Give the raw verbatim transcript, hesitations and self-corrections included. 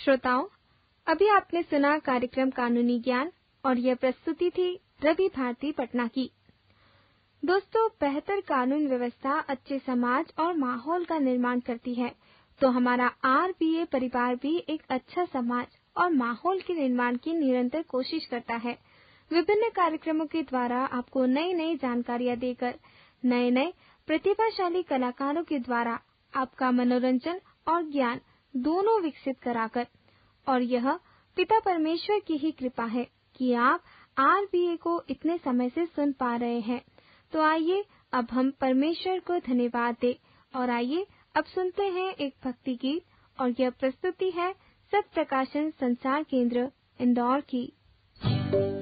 श्रोताओं, अभी आपने सुना कार्यक्रम कानूनी ज्ञान और यह प्रस्तुति थी रवि भारती पटना की। दोस्तों, बेहतर कानून व्यवस्था अच्छे समाज और माहौल का निर्माण करती है, तो हमारा आरबीए परिवार भी एक अच्छा समाज और माहौल के निर्माण की निरंतर कोशिश करता है। विभिन्न कार्यक्रमों के द्वारा आपको नई नई जानकारियां देकर, नए नए प्रतिभाशाली कलाकारों के द्वारा आपका मनोरंजन और ज्ञान दोनों विकसित कराकर, और यह पिता परमेश्वर की ही कृपा है कि आप आरबीए को इतने समय से सुन पा रहे हैं। तो आइए अब हम परमेश्वर को धन्यवाद दें और आइए अब सुनते हैं एक भक्ति गीत, और यह प्रस्तुति है सत्य प्रकाशन संसार केंद्र इंदौर की।